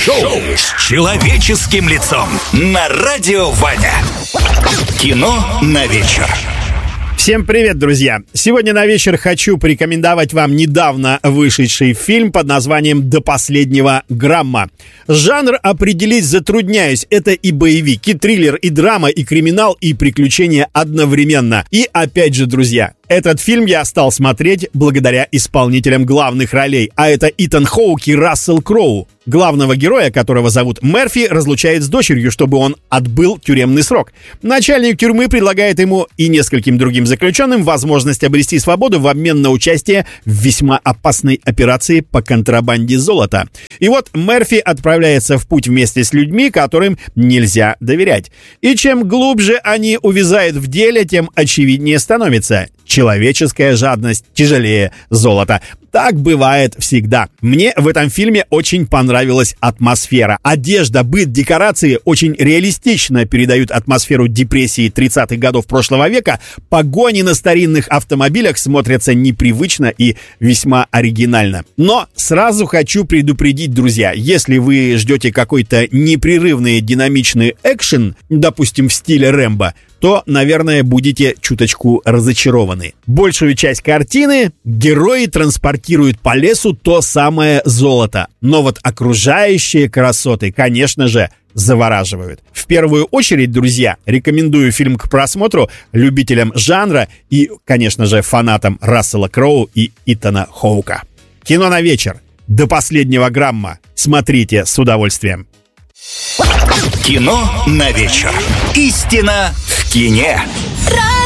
Шоу с человеческим лицом на Радио Ваня. Кино на вечер. Всем привет, друзья! Сегодня на вечер хочу порекомендовать вам недавно вышедший фильм под названием «До последнего грамма». Жанр определить затрудняюсь. Это и боевик, и триллер, и драма, и криминал, и приключения одновременно. И опять же, друзья, этот фильм я стал смотреть благодаря исполнителям главных ролей, а это Итан Хоук и Рассел Кроу. Главного героя, которого зовут Мерфи, разлучает с дочерью, чтобы он отбыл тюремный срок. Начальник тюрьмы предлагает ему и нескольким другим заключенным возможность обрести свободу в обмен на участие в весьма опасной операции по контрабанде золота. И вот Мерфи отправляется в путь вместе с людьми, которым нельзя доверять. И чем глубже они увязают в деле, тем очевиднее становится: человеческая жадность тяжелее золота. Так бывает всегда. Мне в этом фильме очень понравилась атмосфера. Одежда, быт, декорации очень реалистично передают атмосферу депрессии 30-х годов прошлого века. Погони на старинных автомобилях смотрятся непривычно и весьма оригинально. Но сразу хочу предупредить, друзья, если вы ждете какой-то непрерывный динамичный экшен, допустим, в стиле Рэмбо, то, наверное, будете чуточку разочарованы. Большую часть картины герои транспортируют по лесу то самое золото. Но вот окружающие красоты, конечно же, завораживают. В первую очередь, друзья, рекомендую фильм к просмотру любителям жанра и, конечно же, фанатам Рассела Кроу и Итана Хоука. Кино на вечер. До последнего грамма. Смотрите с удовольствием. Кино на вечер. Истина в кине.